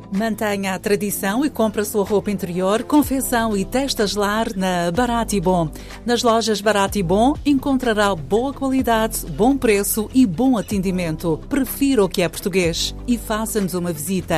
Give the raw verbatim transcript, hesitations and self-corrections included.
Mantenha a tradição e compre a sua roupa interior, confecção e testas lar na Barato e Bom. Nas lojas Barato e Bom encontrará boa qualidade, bom preço e bom atendimento. Prefira o que é português e faça-nos uma visita.